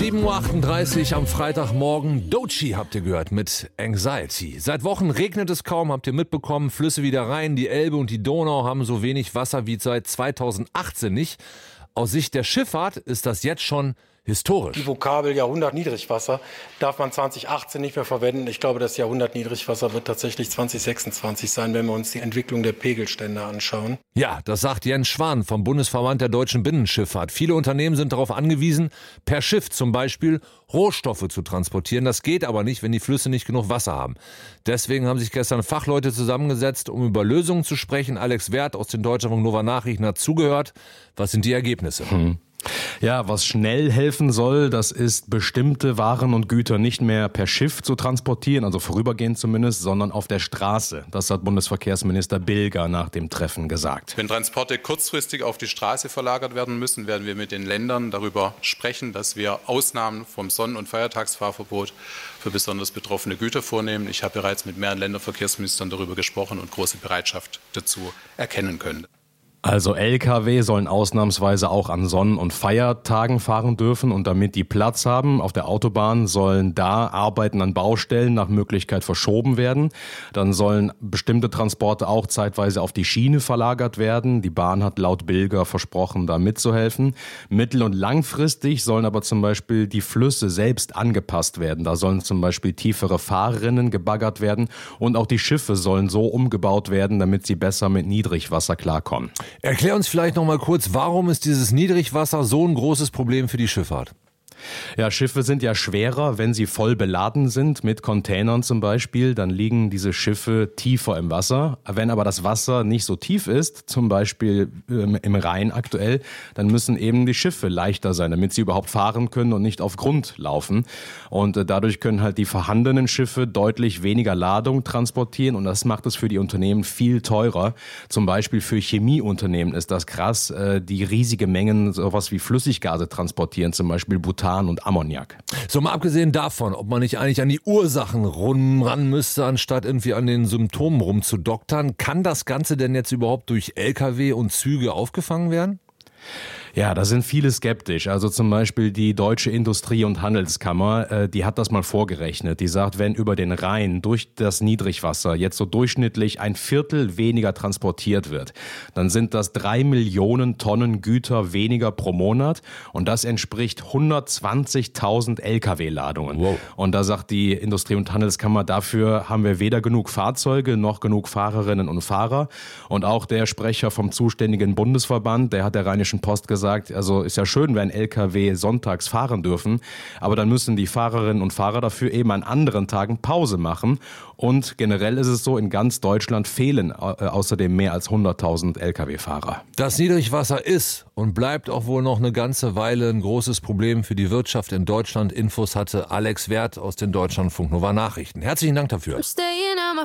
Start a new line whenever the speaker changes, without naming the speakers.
7.38 Uhr am Freitagmorgen. Doechii habt ihr gehört mit Anxiety. Seit Wochen regnet es kaum, habt ihr mitbekommen. Flüsse wie der Rhein, die Elbe und die Donau haben so wenig Wasser wie seit 2018 nicht. Aus Sicht der Schifffahrt ist das jetzt schon historisch.
Die Vokabel Jahrhundert-Niedrigwasser darf man 2018 nicht mehr verwenden. Ich glaube, das Jahrhundert-Niedrigwasser wird tatsächlich 2026 sein, wenn wir uns die Entwicklung der Pegelstände anschauen.
Ja, das sagt Jens Schwan vom Bundesverband der deutschen Binnenschifffahrt. Viele Unternehmen sind darauf angewiesen, per Schiff zum Beispiel Rohstoffe zu transportieren. Das geht aber nicht, wenn die Flüsse nicht genug Wasser haben. Deswegen haben sich gestern Fachleute zusammengesetzt, um über Lösungen zu sprechen. Alex Werth aus den Deutschlandfunk Nova Nachrichten hat zugehört. Was sind die Ergebnisse?
Ja, was schnell helfen soll, das ist, bestimmte Waren und Güter nicht mehr per Schiff zu transportieren, also vorübergehend zumindest, sondern auf der Straße. Das hat Bundesverkehrsminister Bilger nach dem Treffen gesagt.
Wenn Transporte kurzfristig auf die Straße verlagert werden müssen, werden wir mit den Ländern darüber sprechen, dass wir Ausnahmen vom Sonnen- und Feiertagsfahrverbot für besonders betroffene Güter vornehmen. Ich habe bereits mit mehreren Länderverkehrsministern darüber gesprochen und große Bereitschaft dazu erkennen können.
Also Lkw sollen ausnahmsweise auch an Sonn- und Feiertagen fahren dürfen und damit die Platz haben auf der Autobahn, sollen da Arbeiten an Baustellen nach Möglichkeit verschoben werden. Dann sollen bestimmte Transporte auch zeitweise auf die Schiene verlagert werden. Die Bahn hat laut Bilger versprochen, da mitzuhelfen. Mittel- und langfristig sollen aber zum Beispiel die Flüsse selbst angepasst werden. Da sollen zum Beispiel tiefere Fahrrinnen gebaggert werden und auch die Schiffe sollen so umgebaut werden, damit sie besser mit Niedrigwasser klarkommen.
Erklär uns vielleicht noch mal kurz, warum ist dieses Niedrigwasser so ein großes Problem für die Schifffahrt?
Ja, Schiffe sind ja schwerer, wenn sie voll beladen sind, mit Containern zum Beispiel, dann liegen diese Schiffe tiefer im Wasser. Wenn aber das Wasser nicht so tief ist, zum Beispiel im Rhein aktuell, dann müssen eben die Schiffe leichter sein, damit sie überhaupt fahren können und nicht auf Grund laufen. Und dadurch können halt die vorhandenen Schiffe deutlich weniger Ladung transportieren und das macht es für die Unternehmen viel teurer. Zum Beispiel für Chemieunternehmen ist das krass, die riesige Mengen sowas wie Flüssiggase transportieren, zum Beispiel Butan und Ammoniak.
So, mal abgesehen davon, ob man nicht eigentlich an die Ursachen ran müsste, anstatt irgendwie an den Symptomen rumzudoktern, kann das Ganze denn jetzt überhaupt durch Lkw und Züge aufgefangen werden?
Ja, da sind viele skeptisch. Also zum Beispiel die Deutsche Industrie- und Handelskammer, die hat das mal vorgerechnet. Die sagt, wenn über den Rhein durch das Niedrigwasser jetzt so durchschnittlich 1/4 weniger transportiert wird, dann sind das 3 Millionen Tonnen Güter weniger pro Monat und das entspricht 120.000 Lkw-Ladungen. Wow. Und da sagt die Industrie- und Handelskammer, dafür haben wir weder genug Fahrzeuge noch genug Fahrerinnen und Fahrer. Und auch der Sprecher vom zuständigen Bundesverband, der hat der Rheinischen Post gesagt, also ist ja schön, wenn Lkw sonntags fahren dürfen, aber dann müssen die Fahrerinnen und Fahrer dafür eben an anderen Tagen Pause machen. Und generell ist es so, in ganz Deutschland fehlen außerdem mehr als 100.000 Lkw-Fahrer.
Das Niedrigwasser ist und bleibt auch wohl noch eine ganze Weile ein großes Problem für die Wirtschaft in Deutschland. Infos hatte Alex Werth aus den Deutschlandfunk Nova Nachrichten. Herzlichen Dank dafür.